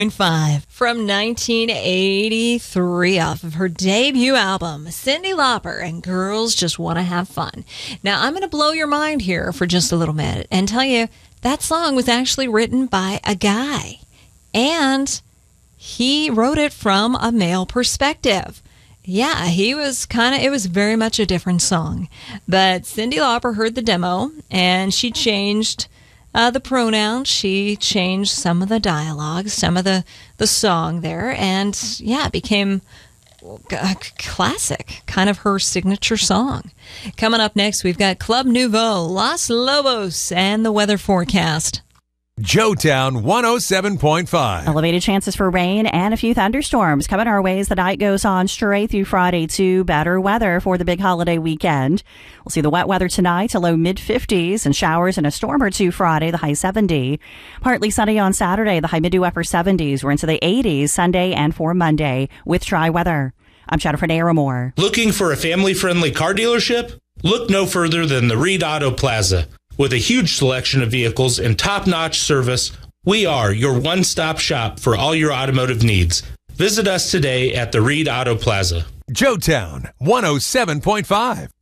5 from 1983 off of her debut album, Cyndi Lauper and Girls Just Want to Have Fun. Now, I'm going to blow your mind here for just a little minute and tell you that song was actually written by a guy, and he wrote it from a male perspective. Yeah, it was very much a different song. But Cyndi Lauper heard the demo, and she changed the pronouns. She changed some of the dialogue, some of the song there, and yeah, it became a classic, kind of her signature song. Coming up next, we've got Club Nouveau, Los Lobos, and the weather forecast. Joetown 107.5. Elevated chances for rain and a few thunderstorms coming our way as the night goes on straight through Friday to better weather for the big holiday weekend. We'll see the wet weather tonight to low mid-50s and showers and a storm or two Friday, the high 70. Partly sunny on Saturday, the high mid to upper 70s. We're into the 80s Sunday and for Monday with dry weather. I'm Jennifer Naramore. Looking for a family-friendly car dealership? Look no further than the Reed Auto Plaza. With a huge selection of vehicles and top-notch service, we are your one-stop shop for all your automotive needs. Visit us today at the Reed Auto Plaza. Joetown 107.5.